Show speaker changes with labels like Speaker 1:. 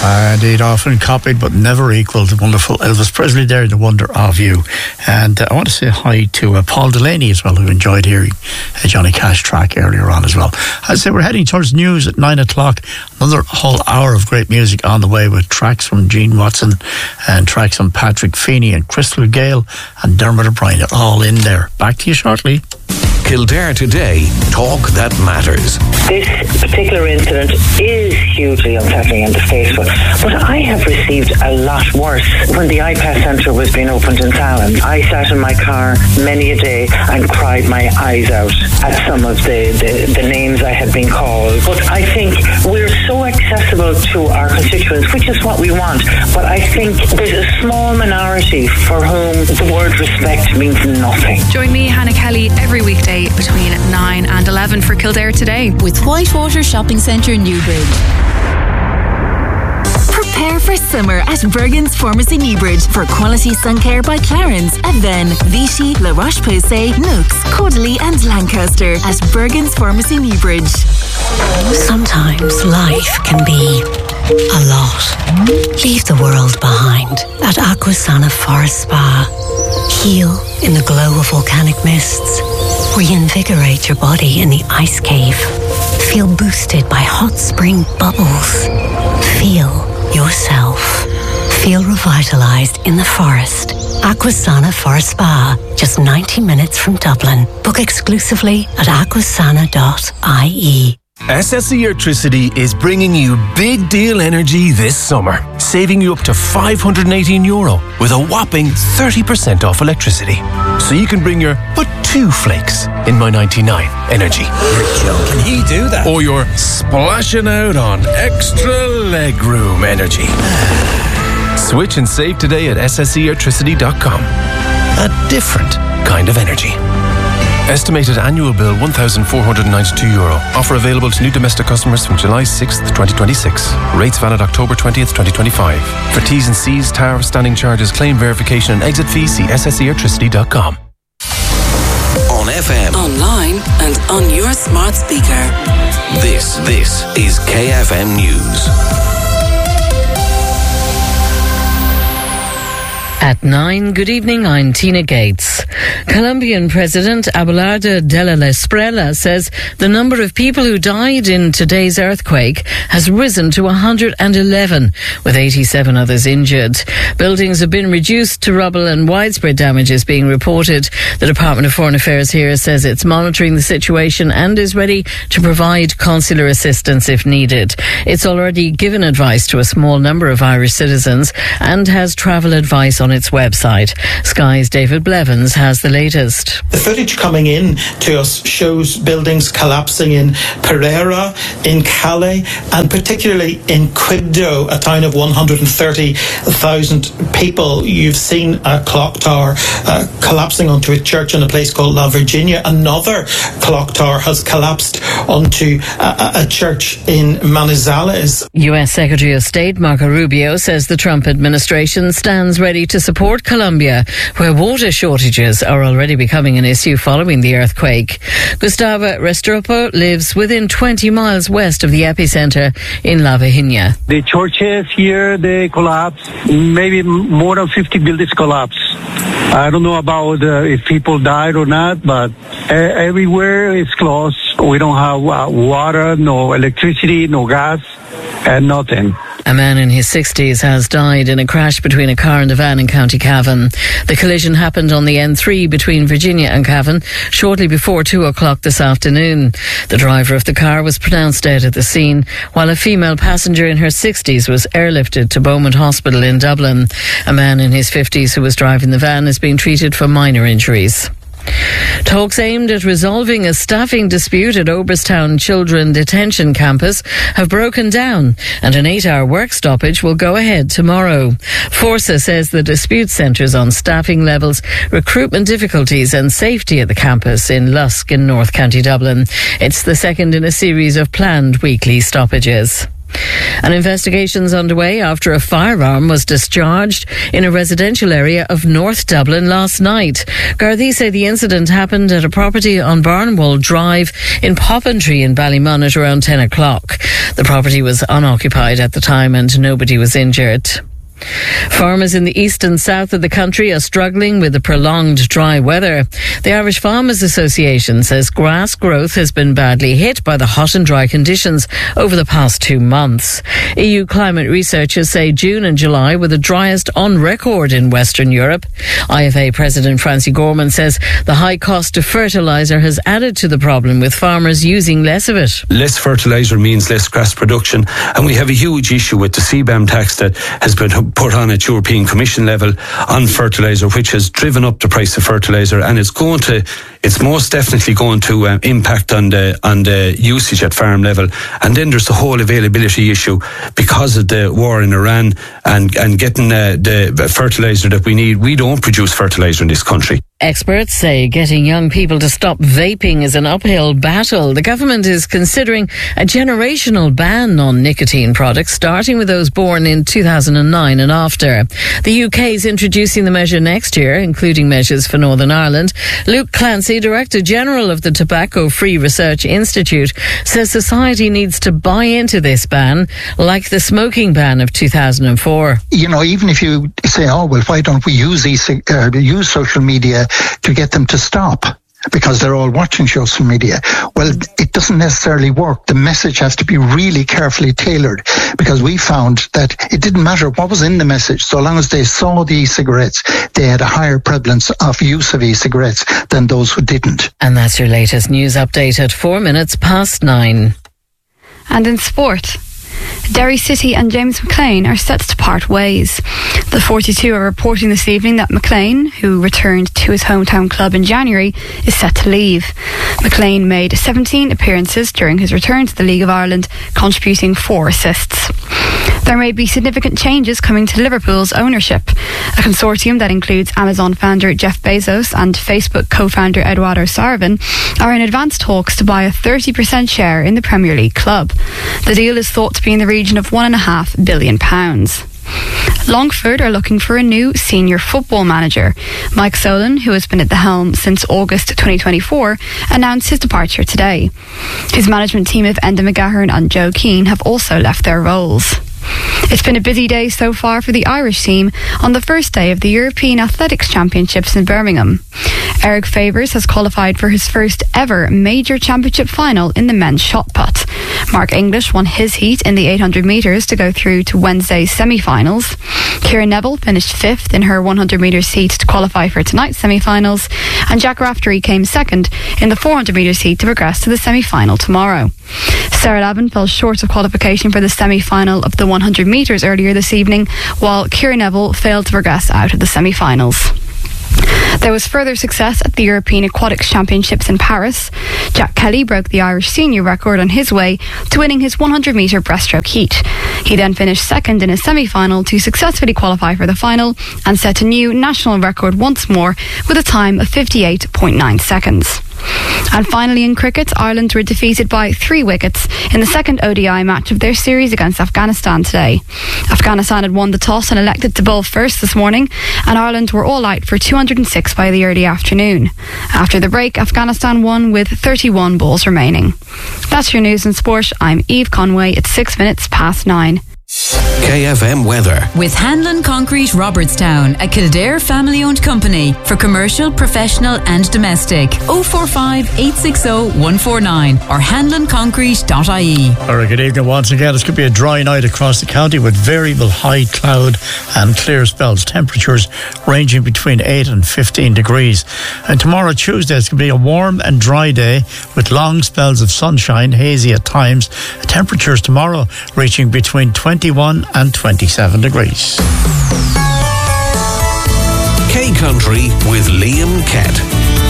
Speaker 1: Indeed, often copied but never equaled. The wonderful Elvis Presley there, The Wonder of You. And I want to say hi to Paul Delaney as well, who enjoyed hearing a Johnny Cash track earlier on as well. I'd say we're heading towards news at 9 o'clock. Another whole hour of great music on the way, with tracks from Gene Watson and tracks from Patrick Feeney and Crystal Gale and Dermot O'Brien, all in there. Back to you shortly.
Speaker 2: Kildare Today, talk that matters.
Speaker 3: This particular incident is hugely unsettling and distasteful, but I have received a lot worse. When the iPass Centre was being opened in Fallon, I sat in my car many a day and cried my eyes out at some of the names I had been called. But I think we're so accessible to our constituents, which is what we want, but I think there's a small minority for whom the word respect means nothing.
Speaker 4: Join me, Hannah Kelly, every weekday between 9 and 11 for Kildare Today
Speaker 5: with Whitewater Shopping Centre, Newbridge. Prepare for summer at Bergen's Pharmacy Newbridge for quality sun care by Clarins, Aven, Vichy, La Roche-Posay, Nooks, Caudalie and Lancaster at Bergen's Pharmacy Newbridge.
Speaker 6: Sometimes life can be a lot. Leave the world behind at Aquasana Forest Spa. Heal in the glow of volcanic mists. Reinvigorate your body in the ice cave. Feel boosted by hot spring bubbles. Feel yourself. Feel revitalized in the forest. Aquasana Forest Spa, just 90 minutes from Dublin. Book exclusively at aquasana.ie.
Speaker 7: SSE Electricity is bringing you big deal energy this summer, saving you up to €518 with a whopping 30% off electricity. So you can bring your but 2 flakes in my 99 energy.
Speaker 8: Can he do that?
Speaker 7: Or you're splashing out on extra legroom energy. Switch and save today at sseelectricity.com. A different kind of energy. Estimated annual bill €1,492. Offer available to new domestic customers from July 6th, 2026. Rates valid October 20th, 2025. For T's and C's, tariff, standing charges, claim verification and exit fees, see sseelectricity.com.
Speaker 2: On FM,
Speaker 9: online and on your smart speaker.
Speaker 2: This is KFM News.
Speaker 10: At 9, good evening, I'm Tina Gates. Colombian President Abelardo de la Espriella says the number of people who died in today's earthquake has risen to 111, with 87 others injured. Buildings have been reduced to rubble and widespread damage is being reported. The Department of Foreign Affairs here says it's monitoring the situation and is ready to provide consular assistance if needed. It's already given advice to a small number of Irish citizens and has travel advice on its website. Sky's David Blevins has the latest.
Speaker 11: The footage coming in to us shows buildings collapsing in Pereira, in Calais, and particularly in Quibdó, a town of 130,000 people. You've seen a clock tower collapsing onto a church in a place called La Virginia. Another clock tower has collapsed onto a church in Manizales.
Speaker 10: U.S. Secretary of State Marco Rubio says the Trump administration stands ready to support Colombia, where water shortages are already becoming an issue following the earthquake. Gustavo Restrepo lives within 20 miles west of the epicenter in La Virginia.
Speaker 12: The churches here, they collapsed. Maybe more than 50 buildings collapsed. I don't know about if people died or not, but everywhere is closed. We don't have water, no electricity, no gas, and nothing.
Speaker 10: A man in his 60s has died in a crash between a car and a van in County Cavan. The collision happened on the N3 between Virginia and Cavan shortly before 2 o'clock this afternoon. The driver of the car was pronounced dead at the scene, while a female passenger in her 60s was airlifted to Beaumont Hospital in Dublin. A man in his 50s who was driving the van is being treated for minor injuries. Talks aimed at resolving a staffing dispute at Oberstown Children Detention Campus have broken down, and an 8-hour work stoppage will go ahead tomorrow. Forza says the dispute centres on staffing levels, recruitment difficulties and safety at the campus in Lusk in North County Dublin. It's the second in a series of planned weekly stoppages. An investigation's underway after a firearm was discharged in a residential area of North Dublin last night. Gardaí say the incident happened at a property on Barnwall Drive in Poppentry in Ballymun at around 10 o'clock. The property was unoccupied at the time and nobody was injured. Farmers in the east and south of the country are struggling with the prolonged dry weather. The Irish Farmers Association says grass growth has been badly hit by the hot and dry conditions over the past 2 months. EU climate researchers say June and July were the driest on record in Western Europe. IFA President Francie Gorman says the high cost of fertiliser has added to the problem, with farmers using less of it.
Speaker 13: Less fertiliser means less grass production, and we have a huge issue with the CBAM tax that has been put on at European Commission level on fertiliser, which has driven up the price of fertiliser, and it's most definitely going to impact on the usage at farm level. And then there's the whole availability issue because of the war in Iran and getting the fertiliser that we need. We don't produce fertiliser in this country.
Speaker 10: Experts say getting young people to stop vaping is an uphill battle. The government is considering a generational ban on nicotine products, starting with those born in 2009 and after. The UK is introducing the measure next year, including measures for Northern Ireland. Luke Clancy, Director General of the Tobacco Free Research Institute, says society needs to buy into this ban, like the smoking ban of 2004.
Speaker 14: You know, even if you say, oh, well, why don't we use social media to get them to stop, because they're all watching social media. Well, it doesn't necessarily work. The message has to be really carefully tailored, because we found that it didn't matter what was in the message, so long as they saw the e-cigarettes, they had a higher prevalence of use of e-cigarettes than those who didn't.
Speaker 10: And that's your latest news update at 9:04.
Speaker 15: And in sport, Derry City and James McLean are set to part ways. The 42 are reporting this evening that McLean, who returned to his hometown club in January, is set to leave. McLean made 17 appearances during his return to the League of Ireland, contributing 4 assists. There may be significant changes coming to Liverpool's ownership. A consortium that includes Amazon founder Jeff Bezos and Facebook co-founder Eduardo Sarvin are in advanced talks to buy a 30% share in the Premier League club. The deal is thought to be in the region of £1.5 billion. Longford are looking for a new senior football manager. Mike Solon, who has been at the helm since August 2024, announced his departure today. His management team of Enda McGahern and Joe Keane have also left their roles. It's been a busy day so far for the Irish team on the first day of the European Athletics Championships in Birmingham. Eric Favours has qualified for his first ever major championship final in the men's shot put. Mark English won his heat in the 800 metres to go through to Wednesday's semi-finals. Ciara Neville finished 5th in her 100 metres heat to qualify for tonight's semi-finals, and Jack Raftery came 2nd in the 400 metres heat to progress to the semi-final tomorrow. Sarah Lavin fell short of qualification for the semi-final of the 100 metres earlier this evening, while Ciara Neville failed to progress out of the semi-finals. There was further success at the European Aquatics Championships in Paris. Jack Kelly broke the Irish senior record on his way to winning his 100-metre breaststroke heat. He then finished 2nd in his semi-final to successfully qualify for the final and set a new national record once more with a time of 58.9 seconds. And finally in cricket, Ireland were defeated by 3 wickets in the second ODI match of their series against Afghanistan today. Afghanistan had won the toss and elected to bowl first this morning, and Ireland were all out for 206 by the early afternoon. After the break, Afghanistan won with 31 balls remaining. That's your news and sport. I'm Eve Conway. It's 9:06.
Speaker 2: KFM weather.
Speaker 16: With Hanlon Concrete Robertstown, a Kildare family-owned company for commercial, professional and domestic. 045 860 149 or hanlonconcrete.ie.
Speaker 1: All right, good evening once again. It's going to be a dry night across the county with variable high cloud and clear spells. Temperatures ranging between 8 and 15 degrees. And tomorrow, Tuesday, it's going to be a warm and dry day with long spells of sunshine, hazy at times. Temperatures tomorrow reaching between 21 and 27 degrees.
Speaker 2: K Country with Liam Kett.